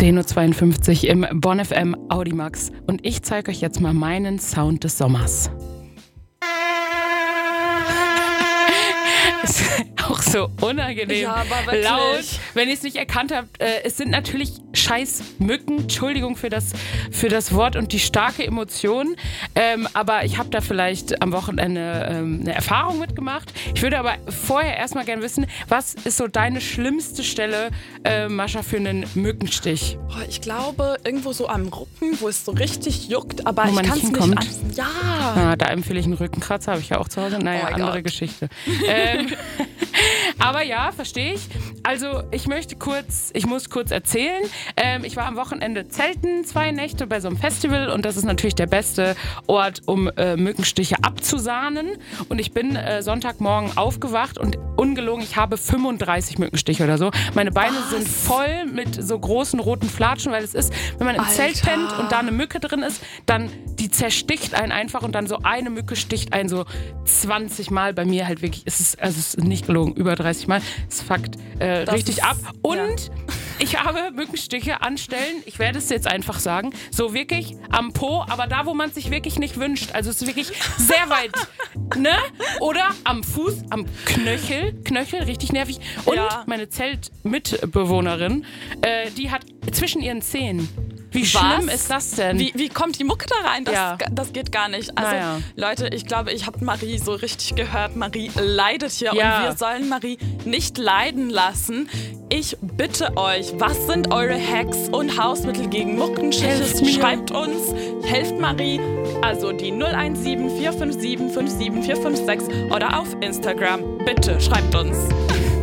10.52 Uhr im Bonn FM Audimax und ich zeige euch jetzt mal meinen Sound des Sommers. Ist auch so unangenehm laut, wenn ihr es nicht erkannt habt. Es sind natürlich scheiß Mücken, Entschuldigung für das Wort und die starke Emotion, aber ich habe da vielleicht am Wochenende eine Erfahrung mitgemacht. Ich würde aber vorher erstmal gerne wissen, was ist so deine schlimmste Stelle, Mascha, für einen Mückenstich? Ich glaube, irgendwo so am Rücken, wo es so richtig juckt, aber wo ich kann es nicht Ja, da empfehle ich einen Rückenkratzer, habe ich ja auch zu Hause. Naja, andere Geschichte. Aber ja, verstehe ich. Also ich muss kurz erzählen. Ich war am Wochenende zelten 2 Nächte bei so einem Festival und das ist natürlich der beste Ort, um Mückenstiche abzusahnen. Und ich bin Sonntagmorgen aufgewacht und ungelogen, ich habe 35 Mückenstiche oder so. Meine Beine sind voll mit so großen roten Flatschen, weil es ist, wenn man im Zelt pennt und da eine Mücke drin ist, dann die zersticht einen einfach und dann so eine Mücke sticht einen so 20 Mal. Bei mir halt wirklich, es ist nicht gelogen, über 30 Mal. Es fuckt richtig ab. Und ich habe Mückenstiche an Stellen, ich werde es jetzt einfach sagen, so wirklich am Po, aber da, wo man es sich wirklich nicht wünscht. Also es ist wirklich sehr weit, ne? Oder am Fuß, am Knöchel, richtig nervig. Und meine Zeltmitbewohnerin, die hat zwischen ihren Zähnen. Wie schlimm ist das denn? Wie kommt die Mucke da rein? Das geht gar nicht. Also Leute, ich glaube, ich habe Marie so richtig gehört. Marie leidet hier und wir sollen Marie nicht leiden lassen. Ich bitte euch, was sind eure Hacks und Hausmittel gegen Muckenstiche? Schreibt uns, helft Marie. Also die 017 457 57456 oder auf Instagram. Bitte, schreibt uns.